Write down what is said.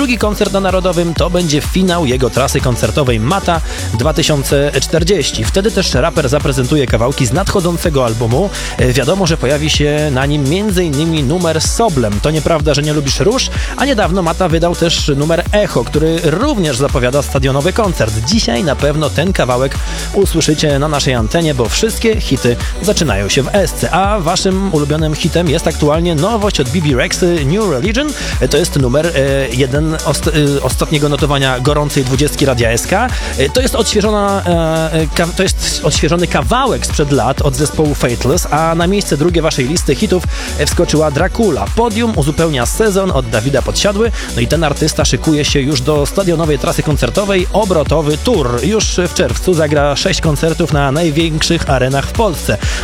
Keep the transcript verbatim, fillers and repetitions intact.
drugi koncert na Narodowym to będzie finał jego trasy koncertowej Mata dwa tysiące czterdzieści. Wtedy też raper zaprezentuje kawałki z nadchodzącego albumu. Wiadomo, że pojawi się na nim między innymi numer z Soblem. To nieprawda, że nie lubisz róż, a niedawno Mata wydał też numer Echo, który również zapowiada stadionowy koncert. Dzisiaj na pewno ten kawałek usłyszycie na naszej antenie, bo wszystkie hity zaczynają się w esce, a waszym ulubionym hitem jest aktualnie nowość od B B Rexy, New Religion. To jest numer e, jeden ost- e, ostatniego notowania gorącej dwudziestki Radia S K. E, to jest odświeżona, e, ka- to jest odświeżony kawałek sprzed lat od zespołu Fateless, a na miejsce drugie waszej listy hitów wskoczyła Dracula. Podium uzupełnia Sezon od Dawida Podsiadły, no i ten artysta szykuje się już do stadionowej trasy koncertowej Obrotowy Tour. Już w czerwcu zagra sześć koncertów na największych arenach w Polsce.